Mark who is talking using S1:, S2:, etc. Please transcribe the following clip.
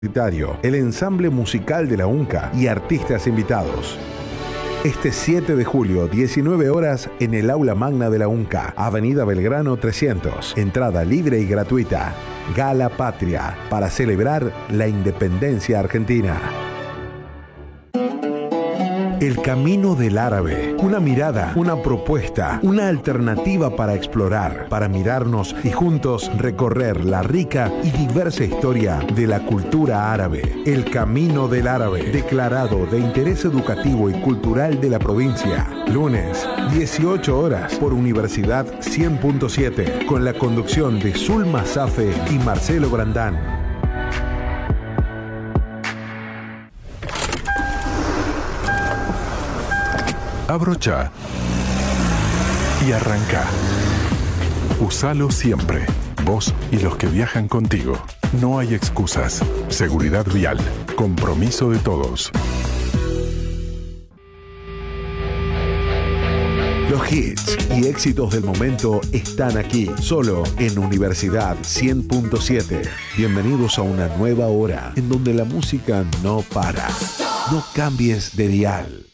S1: el ensamble musical de la UNCA y artistas invitados. Este 7 de julio, 19 horas, en el Aula Magna de la UNCA, Avenida Belgrano 300. Entrada libre y gratuita. Gala Patria, para celebrar la independencia argentina. El Camino del Árabe. Una mirada, una propuesta, una alternativa para explorar, para mirarnos y juntos recorrer la rica y diversa historia de la cultura árabe. El Camino del Árabe, declarado de interés educativo y cultural de la provincia. Lunes, 18 horas, por Universidad 100.7, con la conducción de Zulma Safe y Marcelo Brandán.
S2: Abrocha y arranca. Usalo siempre. Vos y los que viajan contigo. No hay excusas. Seguridad vial. Compromiso de todos.
S1: Los hits y éxitos del momento están aquí, solo en Universidad 100.7. Bienvenidos a una nueva hora en donde la música no para. No cambies de dial.